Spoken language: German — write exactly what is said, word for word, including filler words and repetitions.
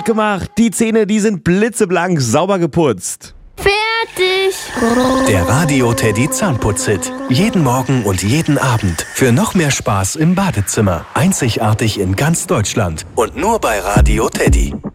gut gemacht. Die Zähne, die sind blitzeblank, sauber geputzt. Fertig. Der Radio Teddy Zahnputz-Hit. Jeden Morgen und jeden Abend. Für noch mehr Spaß im Badezimmer. Einzigartig in ganz Deutschland. Und nur bei Radio Teddy.